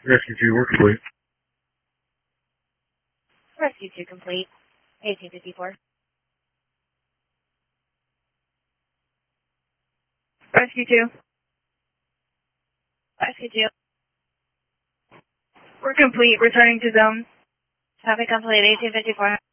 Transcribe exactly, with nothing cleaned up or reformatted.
Rescue two, we're complete. Rescue two complete. eighteen fifty-four. Rescue two. Rescue two. We're complete. Returning to zone. Traffic complete. eighteen fifty-four.